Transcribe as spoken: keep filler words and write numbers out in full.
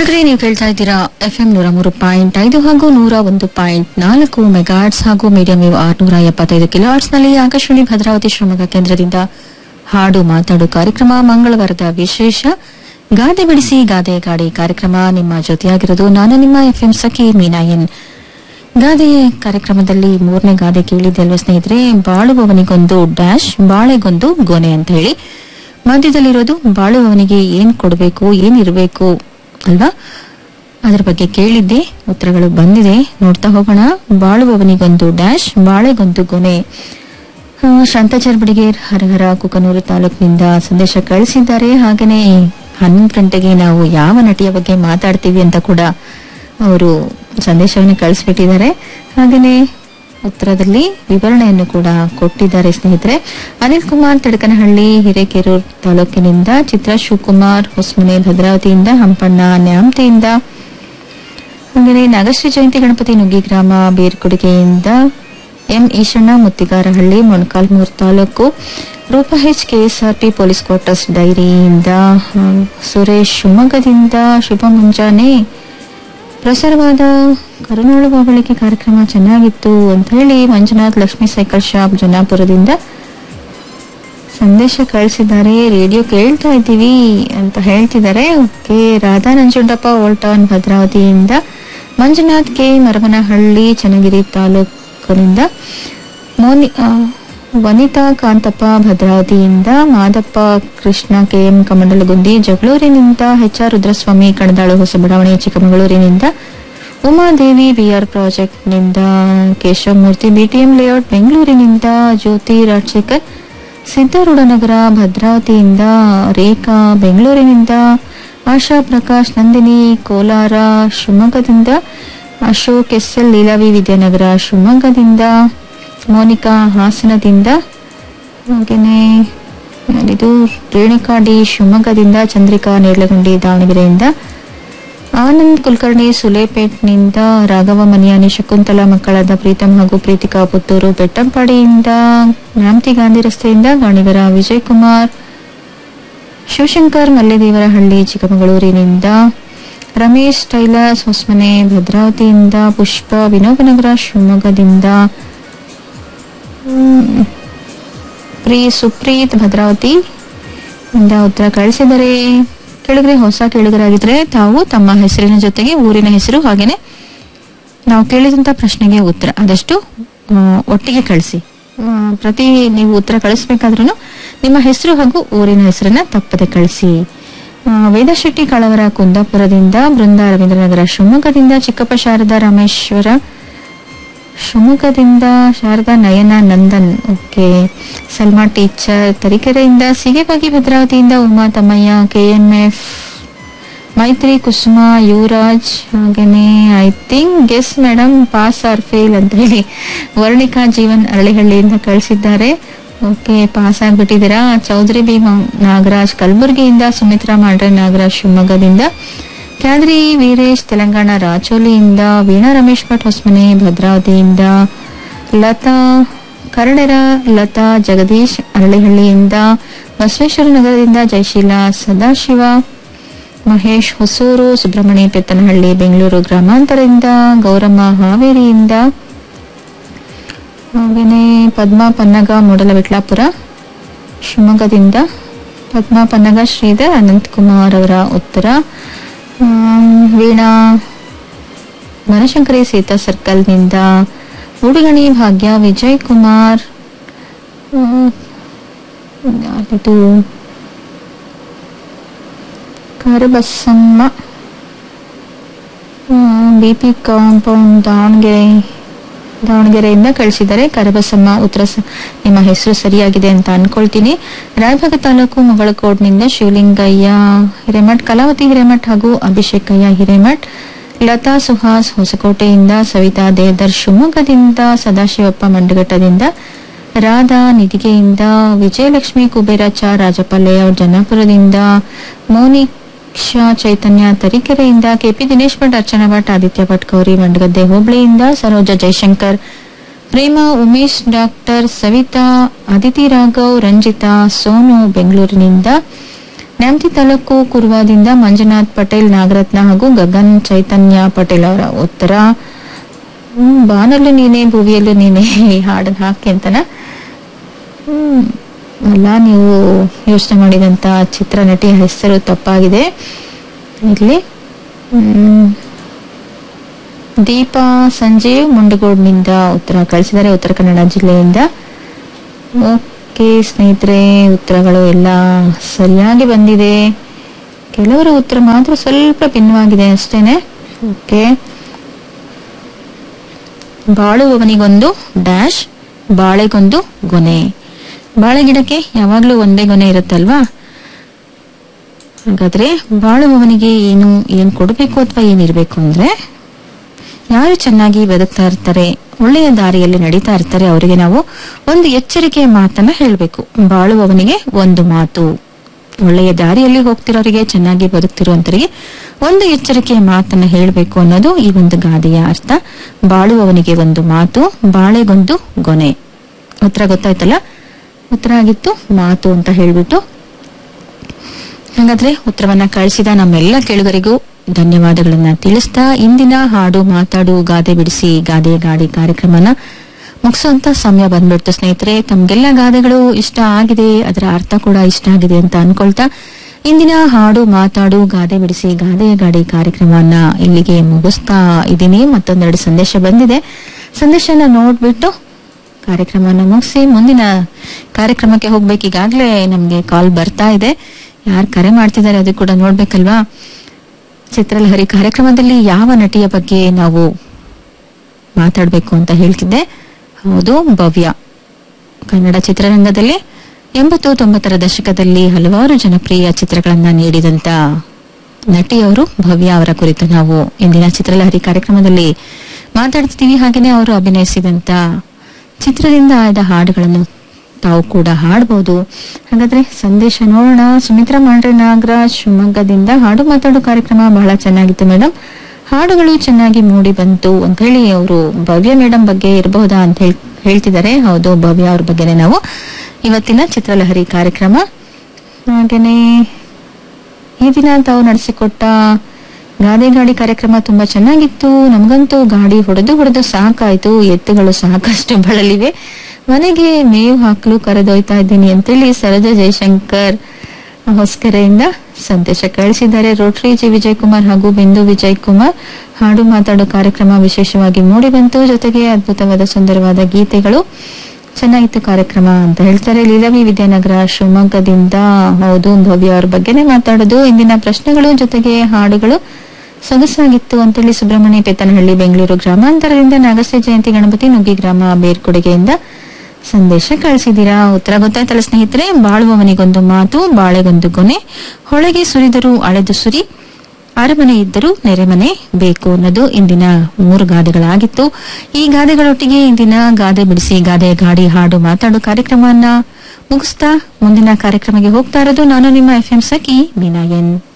ಕೆಳಗಡೆ ನೀವು ಕೇಳ್ತಾ ಇದ್ದೀರಾ ಎಫ್ ಎಂ ನೂರ ಮೂರು ಪಾಯಿಂಟ್ ಐದು ಹಾಗೂ ನೂರ ಒಂದು ಪಾಯಿಂಟ್ ನಾಲ್ಕು ಮೆಗಾಟ್ಸ್ ಹಾಗೂ ಮೀಡಿಯಂ ವೇವ್ ಆರ್ನೂರ ಎಪ್ಪತ್ತೈದು ಕಿಲೋಟ್ಸ್ ನಲ್ಲಿ ಆಕಾಶವಾಣಿ ಭದ್ರಾವತಿ ಶಿವಮೊಗ್ಗ ಕೇಂದ್ರದಿಂದ ಹಾಡು ಮಾತಾಡು ಕಾರ್ಯಕ್ರಮ ಮಂಗಳವಾರದ ವಿಶೇಷ ಗಾದೆ ಬಿಡಿಸಿ ಗಾದೆ ಗಾಡಿ ಕಾರ್ಯಕ್ರಮ. ನಿಮ್ಮ ಜೊತೆಯಾಗಿರೋದು ನಾನು ನಿಮ್ಮ ಎಫ್ ಎಂ ಸಖಿ ಮೀನಾಯನ್. ಗಾದೆ ಕಾರ್ಯಕ್ರಮದಲ್ಲಿ ಮೂರನೇ ಗಾದೆ ಕೇಳಿದ್ದೆ ಅಲ್ವಾ ಸ್ನೇಹಿತರೆ, ಬಾಳುವವನಿಗೊಂದು ಡ್ಯಾಶ್ ಬಾಳೆಗೊಂದು ಗೊನೆ ಅಂತ ಹೇಳಿ. ಮಧ್ಯದಲ್ಲಿರೋದು ಬಾಳುವವನಿಗೆ ಏನ್ ಕೊಡಬೇಕು ಏನಿರಬೇಕು ಅಲ್ವಾ, ಅದ್ರ ಬಗ್ಗೆ ಕೇಳಿದ್ದೆ. ಉತ್ತರಗಳು ಬಂದಿದೆ, ನೋಡ್ತಾ ಹೋಗೋಣ. ಬಾಳುವವನಿಗೊಂದು ಡ್ಯಾಶ್ ಬಾಳೆಗೊಂದು ಗೊನೆ. ಶಾಂತಾಚಾರ್ ಬಡಿಗೇರ್ ಹರಹರ ಕುಕನೂರು ತಾಲೂಕಿನಿಂದ ಸಂದೇಶ ಕಳಿಸಿದ್ದಾರೆ. ಹಾಗೇನೆ ಹನ್ನೊಂದು ಗಂಟೆಗೆ ನಾವು ಯಾವ ನಟಿಯ ಬಗ್ಗೆ ಮಾತಾಡ್ತೀವಿ ಅಂತ ಕೂಡ ಅವರು ಸಂದೇಶವನ್ನು ಕಳಿಸ್ಬಿಟ್ಟಿದ್ದಾರೆ. ಹಾಗೇನೆ ಉತ್ತರದಲ್ಲಿ ವಿವರಣೆಯನ್ನು ಕೂಡ ಕೊಟ್ಟಿದ್ದಾರೆ ಸ್ನೇಹಿತರೆ. ಅನಿಲ್ ಕುಮಾರ್ ತಡಕನಹಳ್ಳಿ ಹಿರೇಕೆರೂರು ತಾಲೂಕಿನಿಂದ, ಚಿತ್ರ ಶಿವಕುಮಾರ್ ಹೊಸಮನೆ ಭದ್ರಾವತಿಯಿಂದ, ಹಂಪಣ್ಣ ನ್ಯಾಮತಿಯಿಂದ, ಹಾಗೆಯೇ ನಾಗಶ್ರೀ ಜಯಂತಿ ಗಣಪತಿ ನುಗ್ಗಿ ಗ್ರಾಮ ಬೇರ್ಕೊಡುಗೆಯಿಂದ, ಎಂ ಈಶಣ್ಣ ಮುತ್ತಿಗಾರಹಳ್ಳಿ ಮೊಣಕಾಲ್ಮೂರು ತಾಲೂಕು, ರೂಪಾ ಹೆಚ್ ಕೆಎಸ್ಆರ್ಪಿ ಪೊಲೀಸ್ ಕ್ವಾರ್ಟರ್ಸ್ ಡೈರಿಯಿಂದ, ಸುರೇಶ್ ಶಿವಮೊಗ್ಗದಿಂದ, ಶುಭ ಮುಂಜಾನೆ ಪ್ರಸಾರವಾದ ಕರುನಾಳು ಬಾಬಳಿಕೆ ಕಾರ್ಯಕ್ರಮ ಚೆನ್ನಾಗಿತ್ತು ಅಂತ ಹೇಳಿ ಮಂಜುನಾಥ್ ಲಕ್ಷ್ಮೀ ಸೈಕಲ್ ಶಾಪ್ ಜನ್ನಾಪುರದಿಂದ ಸಂದೇಶ ಕಳಿಸಿದ್ದಾರೆ. ರೇಡಿಯೋ ಕೇಳ್ತಾ ಇದ್ದೀವಿ ಅಂತ ಹೇಳ್ತಿದ್ದಾರೆ. ಓಕೆ. ರಾಧಾ ನಂಜುಂಡಪ್ಪ ಓಲ್ಟಾನ್ ಭದ್ರಾವತಿಯಿಂದ, ಮಂಜುನಾಥ್ ಕೆ ಮರವನಹಳ್ಳಿ ಚನ್ನಗಿರಿ ತಾಲೂಕಿನಿಂದ, ಮೋನಿ ವನಿತಾ ಕಾಂತಪ್ಪ ಭದ್ರಾವತಿಯಿಂದ, Madappa Krishna KM Kamandalagundi ಜಗಳೂರಿನಿಂದ, H R Rudraswamy Kanadalu ಹೊಸ ಬಡಾವಣೆ ಚಿಕ್ಕಮಗಳೂರಿನಿಂದ, Umadevi B R ಪ್ರಾಜೆಕ್ಟ್ನಿಂದ, Keshavamurthy BTM layout ಬೆಂಗಳೂರಿನಿಂದ, ಜ್ಯೋತಿ ರಾಜಶೇಖರ್ ಸಿದ್ದಾರೂಢನಗರ ಭದ್ರಾವತಿಯಿಂದ, ರೇಖಾ ಬೆಂಗಳೂರಿನಿಂದ, ಆಶಾ ಪ್ರಕಾಶ್ ನಂದಿನಿ ಕೋಲಾರ ಶಿವಮೊಗ್ಗದಿಂದ, ಅಶೋಕ್ ಎಸ್ಎಲ್ ಲೀಲಾವಿ ವಿದ್ಯಾನಗರ ಶಿವಮೊಗ್ಗದಿಂದ, ಮೋನಿಕಾ ಹಾಸನದಿಂದ, ಹಾಗೇನೆ ಇದು ರೇಣುಕಾ ಡಿ ಶಿವಮೊಗ್ಗದಿಂದ, ಚಂದ್ರಿಕಾ ನೇರ್ಲಗುಂಡಿ ದಾವಣಗೆರೆಯಿಂದ, ಆನಂದ್ ಕುಲಕರ್ಣಿ ಸುಲೇಪೇಟ್ನಿಂದ, ರಾಘವ ಮನಿಯಾನಿ ಶಕುಂತಲಾ ಮಕ್ಕಳಾದ ಪ್ರೀತಮ್ ಹಾಗೂ ಪ್ರೀತಿಕಾ ಪುತ್ತೂರು ಬೆಟ್ಟಂಪಾಡಿಯಿಂದ, ನ್ಯಾಮತಿ ಗಾಂಧಿ ರಸ್ತೆಯಿಂದ ಗಾಣಿಗರ ವಿಜಯ್ ಕುಮಾರ್, ಶಿವಶಂಕರ್ ಮಲ್ಲೇದೇವರಹಳ್ಳಿ ಚಿಕ್ಕಮಗಳೂರಿನಿಂದ, ರಮೇಶ್ ಟೈಲರ್ಸ್ ಹೊಸಮನೆ ಭದ್ರಾವತಿಯಿಂದ, ಪುಷ್ಪ ವಿನೋಬನಗರ ಶಿವಮೊಗ್ಗದಿಂದ, ಪ್ರೀ ಸುಪ್ರೀತ್ ಭದ್ರಾವತಿ ಇಂದ ಉತ್ತರ ಕಳಿಸಿದರೆ. ಕೆಳಗರೆ ಹೊಸ ಕೇಳುಗರಾಗಿದ್ರೆ ತಾವು ತಮ್ಮ ಹೆಸರಿನ ಜೊತೆಗೆ ಊರಿನ ಹೆಸರು ಹಾಗೇನೆ ನಾವು ಕೇಳಿದಂತ ಪ್ರಶ್ನೆಗೆ ಉತ್ತರ ಆದಷ್ಟು ಒಟ್ಟಿಗೆ ಕಳಿಸಿ. ಪ್ರತಿ ನೀವು ಉತ್ತರ ಕಳಿಸ್ಬೇಕಾದ್ರೂ ನಿಮ್ಮ ಹೆಸರು ಹಾಗೂ ಊರಿನ ಹೆಸರನ್ನ ತಪ್ಪದೆ ಕಳಿಸಿ. ವೇದಶೆಟ್ಟಿ ಕಳವರ ಕುಂದಾಪುರದಿಂದ, ಬೃಂದಾ ರವೀಂದ್ರನಗರ ಶಿವಮೊಗ್ಗದಿಂದ, ಚಿಕ್ಕಪ್ಪ ಶಾರದಾ ರಾಮೇಶ್ವರ ಶಿವಮೊಗ್ಗದಿಂದ, ಶಾರದಾ ನಯನ ನಂದನ್ ಓಕೆ, ಸಲ್ಮಾ ಟೀಚರ್ ತರೀಕೆರೆಯಿಂದ, ಸಿಗೆಬಾಗಿ ಭದ್ರಾವತಿಯಿಂದ, ಉಮಾ ತಮ್ಮಯ್ಯ ಕೆಎಂಎಫ್, ಮೈತ್ರಿ ಕುಸುಮ ಯುವರಾಜ್, ಹಾಗೇನೆ I think guess madam pass or fail ಅಂತ ಹೇಳಿ ವರ್ಣಿಕಾ ಜೀವನ್ ಅರಳಿಹಳ್ಳಿಯಿಂದ ಕಳಿಸಿದ್ದಾರೆ. Okay, pass ಆಗ್ಬಿಟ್ಟಿದ್ದೀರಾ. Chaudhary B Nagaraj ಕಲಬುರಗಿಯಿಂದ, Sumitra ಮಾಡ್ರೆ ನಾಗರಾಜ್ ಶಿವಮೊಗ್ಗದಿಂದ, ಕ್ಯಾದ್ರಿ ವೀರೇಶ್ ತೆಲಂಗಾಣ ರಾಚೋಲಿಯಿಂದ, ವೀಣಾ ರಮೇಶ್ ಭಟ್ ಹೊಸಮನೆ ಭದ್ರಾವತಿಯಿಂದ, ಲತಾ ಕರಡೆರ ಲತಾ ಜಗದೀಶ್ ಅರಳಿಹಳ್ಳಿಯಿಂದ, ಬಸವೇಶ್ವರ ನಗರದಿಂದ ಜಯಶೀಲ ಸದಾಶಿವ, ಮಹೇಶ್ ಹೊಸೂರು ಸುಬ್ರಹ್ಮಣ್ಯ ಪೆತ್ತನಹಳ್ಳಿ ಬೆಂಗಳೂರು ಗ್ರಾಮಾಂತರದಿಂದ, ಗೌರಮ್ಮ ಹಾವೇರಿಯಿಂದ, ಹಾಗೇನೆ ಪದ್ಮಾ ಪನ್ನಗ ಮೂಡಲವಿಟ್ಲಾಪುರ ಶಿವಮೊಗ್ಗದಿಂದ, ಪದ್ಮಾ ಪನ್ನಗ ಶ್ರೀಧರ್ ಅನಂತಕುಮಾರ್ ಅವರ ಉತ್ತರ. ವೀಣಾ ಮನಶಂಕರಿ ಸೀತಾ ಸರ್ಕಲ್ನಿಂದ, ಉಡುಗಣಿ ಭಾಗ್ಯ ವಿಜಯ್ ಕುಮಾರ್, ಇದು ಕರಬಸಮ್ಮ ಬಿಪಿ ಕಾಂಪೌಂಡ್ ದಾವಣಗೆರೆ ದಾವಣಗೆರೆಯಿಂದ ಕಳಿಸಿದ್ದಾರೆ. ಕರಬಸಮ್ಮ ಉತ್ತರ ನಿಮ್ಮ ಹೆಸರು ಸರಿಯಾಗಿದೆ ಅಂತ ಅನ್ಕೊಳ್ತೀನಿ. ರಾಯಭಾಗ ತಾಲೂಕು ಮುಗಳಕೋಡ್ನಿಂದ ಶಿವಲಿಂಗಯ್ಯ ಹಿರೇಮಠ್, ಕಲಾವತಿ ಹಿರೇಮಠ್ ಹಾಗೂ ಅಭಿಷೇಕಯ್ಯ ಹಿರೇಮಠ್, ಲತಾ ಸುಹಾಸ್ ಹೊಸಕೋಟೆಯಿಂದ, ಸವಿತಾ ದೇವದರ್ ಶಿವಮೊಗ್ಗದಿಂದ, ಸದಾಶಿವಪ್ಪ ಮಂಡಘಟ್ಟದಿಂದ, ರಾಧಾ ನಿಧಿಗೆಯಿಂದ, ವಿಜಯಲಕ್ಷ್ಮಿ ಕುಬೇರಾಚ ರಾಜಪ್ಪ ಲೇಔಟ್ ಜನ್ನಾಪುರದಿಂದ, ಮೋನಿಕ್ಷಾ ಚೈತನ್ಯ ತರೀಕೆರೆಯಿಂದ, ಕೆಪಿ ದಿನೇಶ್ ಭಟ್, ಅರ್ಚನಾ ಭಟ್, ಆದಿತ್ಯ ಭಟ್ ಗೌರಿ ಮಂಡಗದ್ದೆ ಹೋಬಳಿಯಿಂದ, ಸರೋಜಾ ಜಯಶಂಕರ್, ಪ್ರೇಮಾ ಉಮೇಶ್, ಡಾಕ್ಟರ್ ಸವಿತಾ, ಅದಿತಿ ರಾಘವ್, ರಂಜಿತಾ ಸೋನು ಬೆಂಗಳೂರಿನಿಂದ, ನ್ಯಾಮತಿ ತಾಲೂಕು ಕುರ್ವಾದಿಂದ ಮಂಜುನಾಥ್ ಪಟೇಲ್, ನಾಗರತ್ನ ಹಾಗೂ ಗಗನ್ ಚೈತನ್ಯ ಪಟೇಲ್ ಅವರ ಉತ್ತರ. ಹ್ಮ್ ಬಾನಲ್ಲೂ ನೀನೆ ಭುವಿಯಲ್ಲೂ ನೀನೆ ಈ ಹಾಡನ್ನ ಹಾಕಿ ಅಂತನ. ಹ್ಮ್ ಅಲ್ಲ, ನೀವು ಯೋಚನೆ ಮಾಡಿದಂತ ಚಿತ್ರನಟಿಯ ಹೆಸರು ತಪ್ಪಾಗಿದೆ. ಇಲ್ಲಿ ಹ್ಮ್ ದೀಪಾ ಸಂಜೀವ್ ಮುಂಡಗೋಡ್ನಿಂದ ಉತ್ತರ ಕಳಿಸಿದ್ದಾರೆ, ಉತ್ತರ ಕನ್ನಡ ಜಿಲ್ಲೆಯಿಂದ. ಓಕೆ ಸ್ನೇಹಿತರೆ, ಉತ್ತರಗಳು ಎಲ್ಲ ಸರಿಯಾಗಿ ಬಂದಿದೆ. ಕೆಲವರ ಉತ್ತರ ಮಾತ್ರ ಸ್ವಲ್ಪ ಭಿನ್ನವಾಗಿದೆ ಅಷ್ಟೇನೆ. ಓಕೆ, ಬಾಳುವವನಿಗೊಂದು ಡ್ಯಾಶ್, ಬಾಳೆಗೊಂದು ಗೊನೆ. ಬಾಳೆ ಗಿಡಕ್ಕೆ ಯಾವಾಗ್ಲೂ ಒಂದೇ ಗೊನೆ ಇರುತ್ತಲ್ವಾ? ಹಾಗಾದ್ರೆ ಬಾಳುವವನಿಗೆ ಏನು ಏನ್ ಕೊಡಬೇಕು ಅಥವಾ ಏನಿರ್ಬೇಕು ಅಂದ್ರೆ, ಯಾರು ಚೆನ್ನಾಗಿ ಬದುಕ್ತಾ ಇರ್ತಾರೆ, ಒಳ್ಳೆಯ ದಾರಿಯಲ್ಲಿ ನಡೀತಾ ಇರ್ತಾರೆ, ಅವರಿಗೆ ನಾವು ಒಂದು ಎಚ್ಚರಿಕೆಯ ಮಾತನ್ನ ಹೇಳ್ಬೇಕು. ಬಾಳುವವನಿಗೆ ಒಂದು ಮಾತು. ಒಳ್ಳೆಯ ದಾರಿಯಲ್ಲಿ ಹೋಗ್ತಿರೋರಿಗೆ, ಚೆನ್ನಾಗಿ ಬದುಕ್ತಿರುವಂತರಿಗೆ ಒಂದು ಎಚ್ಚರಿಕೆಯ ಮಾತನ್ನ ಹೇಳ್ಬೇಕು ಅನ್ನೋದು ಈ ಒಂದು ಗಾದೆಯ ಅರ್ಥ. ಬಾಳುವವನಿಗೆ ಒಂದು ಮಾತು, ಬಾಳೆಗೊಂದು ಗೊನೆ. ಉತ್ತರ ಗೊತ್ತಾಯ್ತಲ್ಲ? ಉತ್ತರ ಆಗಿತ್ತು ಮಾತು ಅಂತ ಹೇಳ್ಬಿಟ್ಟು. ಹಾಗಾದ್ರೆ ಉತ್ತರವನ್ನ ಕಳಿಸಿದ ನಮ್ಮೆಲ್ಲ ಕೇಳುಗರಿಗೂ ಧನ್ಯವಾದಗಳನ್ನ ತಿಳಿಸ್ತಾ ಇಂದಿನ ಹಾಡು ಮಾತಾಡು ಗಾದೆ ಬಿಡಿಸಿ ಗಾದೆ ಗಾಡಿ ಕಾರ್ಯಕ್ರಮನ ಮುಗಿಸುವಂತ ಸಮಯ ಬಂದ್ಬಿಡ್ತು ಸ್ನೇಹಿತರೆ. ತಮ್ಗೆಲ್ಲ ಗಾದೆಗಳು ಇಷ್ಟ ಆಗಿದೆ, ಅದರ ಅರ್ಥ ಕೂಡ ಇಷ್ಟ ಆಗಿದೆ ಅಂತ ಅನ್ಕೊಳ್ತಾ ಇಂದಿನ ಹಾಡು ಮಾತಾಡು ಗಾದೆ ಬಿಡಿಸಿ ಗಾದೆ ಗಾಡಿ ಕಾರ್ಯಕ್ರಮನ ಇಲ್ಲಿಗೆ ಮುಗಿಸ್ತಾ ಇದ್ದೀನಿ. ಮತ್ತೊಂದೆರಡು ಸಂದೇಶ ಬಂದಿದೆ, ಸಂದೇಶನ ನೋಡ್ಬಿಟ್ಟು ಕಾರ್ಯಕ್ರಮನ ಮುಗಿಸಿ ಮುಂದಿನ ಕಾರ್ಯಕ್ರಮಕ್ಕೆ ಹೋಗ್ಬೇಕು. ಈಗಾಗ್ಲೇ ನಮ್ಗೆ ಕಾಲ್ ಬರ್ತಾ ಇದೆ, ಯಾರು ಕರೆ ಮಾಡ್ತಿದ್ದಾರೆ ಅದು ಕೂಡ ನೋಡ್ಬೇಕಲ್ವಾ. ಚಿತ್ರಲಹರಿ ಕಾರ್ಯಕ್ರಮದಲ್ಲಿ ಯಾವ ನಟಿಯ ಬಗ್ಗೆ ನಾವು ಮಾತಾಡ್ಬೇಕು ಅಂತ ಹೇಳ್ತಿದ್ದೆ. ಹೌದು, ಭವ್ಯ. ಕನ್ನಡ ಚಿತ್ರರಂಗದಲ್ಲಿ ಎಂಬತ್ತು ತೊಂಬತ್ತರ ದಶಕದಲ್ಲಿ ಹಲವಾರು ಜನಪ್ರಿಯ ಚಿತ್ರಗಳನ್ನ ನೀಡಿದಂತ ನಟಿಯವರು ಭವ್ಯ ಅವರ ಕುರಿತು ನಾವು ಇಂದಿನ ಚಿತ್ರಲಹರಿ ಕಾರ್ಯಕ್ರಮದಲ್ಲಿ ಮಾತಾಡ್ತಿದ್ದೀವಿ. ಹಾಗೇನೆ ಅವರು ಅಭಿನಯಿಸಿದಂತ ಚಿತ್ರದಿಂದ ಆದ ಹಾಡುಗಳನ್ನು ತಾವು ಕೂಡ ಹಾಡಬಹುದು. ಹಾಗಾದ್ರೆ ಸಂದೇಶ ನೋಡೋಣ. ಸುಮಿತ್ರಾ ಮಾಂಡ್ರೆ ನಾಗರಾಜ್ ಶಿವಮೊಗ್ಗದಿಂದ, ಹಾಡು ಮಾತಾಡು ಕಾರ್ಯಕ್ರಮ ಬಹಳ ಚೆನ್ನಾಗಿತ್ತು ಮೇಡಮ್, ಹಾಡುಗಳು ಚೆನ್ನಾಗಿ ಮೂಡಿ ಬಂತು ಅಂತ ಹೇಳಿ ಅವರು ಭವ್ಯ ಮೇಡಮ್ ಬಗ್ಗೆ ಇರಬಹುದಾ ಅಂತ ಹೇಳಿ ಹೇಳ್ತಿದ್ದಾರೆ. ಹೌದು, ಭವ್ಯ ಅವ್ರ ಬಗ್ಗೆನೆ ನಾವು ಇವತ್ತಿನ ಚಿತ್ರಲಹರಿ ಕಾರ್ಯಕ್ರಮ. ಹಾಗೇನೆ ಈ ದಿನ ತಾವು ನಡೆಸಿಕೊಟ್ಟ ಗಾದೆ ಗಾಡಿ ಕಾರ್ಯಕ್ರಮ ತುಂಬಾ ಚೆನ್ನಾಗಿತ್ತು. ನಮಗಂತೂ ಗಾಡಿ ಹೊಡೆದು ಹೊಡೆದು ಸಾಕಾಯ್ತು, ಎತ್ತುಗಳು ಸಾಕಷ್ಟು ಬಳಲಿವೆ, ಮನೆಗೆ ಮೇವು ಹಾಕಲು ಕರೆದೊಯ್ತಾ ಇದ್ದೀನಿ ಅಂತೇಳಿ ಸರೋಜ ಜಯಶಂಕರ್ ಹೊಸಕೆರೆಯಿಂದ ಸಂದೇಶ ಕಳಿಸಿದ್ದಾರೆ. ರೋಟರಿ ಜಿ ವಿಜಯ್ ಕುಮಾರ್ ಹಾಗೂ ಬಿಂದು ವಿಜಯ್ ಕುಮಾರ್, ಹಾಡು ಮಾತಾಡೋ ಕಾರ್ಯಕ್ರಮ ವಿಶೇಷವಾಗಿ ಮೂಡಿ ಬಂತು, ಜೊತೆಗೆ ಅದ್ಭುತವಾದ ಸುಂದರವಾದ ಗೀತೆಗಳು, ಚೆನ್ನಾಗಿತ್ತು ಕಾರ್ಯಕ್ರಮ ಅಂತ ಹೇಳ್ತಾರೆ. ಲೀಲಾವಿ ವಿದ್ಯಾನಗರ ಶಿವಮೊಗ್ಗದಿಂದ, ಹೌದು ಭವ್ಯ ಅವ್ರ ಬಗ್ಗೆನೆ ಮಾತಾಡೋದು, ಇಂದಿನ ಪ್ರಶ್ನೆಗಳು ಜೊತೆಗೆ ಹಾಡುಗಳು ಸೊಗಸಾಗಿತ್ತು ಅಂತೇಳಿ ಸುಬ್ರಹ್ಮಣ್ಯ ಪೇತನಹಳ್ಳಿ ಬೆಂಗಳೂರು ಗ್ರಾಮಾಂತರದಿಂದ, ನಾಗಶ್ರೀ ಜಯಂತಿ ಗಣಪತಿ ನುಗ್ಗಿ ಗ್ರಾಮ ಬೇರ್ಕೊಡುಗೆಯಿಂದ ಸಂದೇಶ ಕಳಿಸಿದೀರಾ. ಉತ್ತರ ಗೊತ್ತಾಯ್ತಲ್ಲ ಸ್ನೇಹಿತರೆ? ಬಾಳುವವನಿಗೊಂದು ಮಾತು, ಬಾಳೆಗೊಂದು ಕೊನೆ, ಹೊಳಗೆ ಸುರಿದರೂ ಅಳೆದು ಸುರಿ, ಅರಮನೆ ಇದ್ದರೂ ನೆರೆಮನೆ ಬೇಕು ಅನ್ನೋದು ಇಂದಿನ ಮೂರು ಗಾದೆಗಳಾಗಿತ್ತು. ಈ ಗಾದೆಗಳೊಟ್ಟಿಗೆ ಇಂದಿನ ಗಾದೆ ಬಿಡಿಸಿ ಗಾದೆ ಗಾಡಿ ಹಾಡು ಮಾತಾಡು ಕಾರ್ಯಕ್ರಮವನ್ನ ಮುಗಿಸ್ತಾ ಮುಂದಿನ ಕಾರ್ಯಕ್ರಮಕ್ಕೆ ಹೋಗ್ತಾ ಇರೋದು ನಾನು ನಿಮ್ಮ ಎಫ್ ಎಂ ಸಖಿ ಮೀನಾ ಎನ್.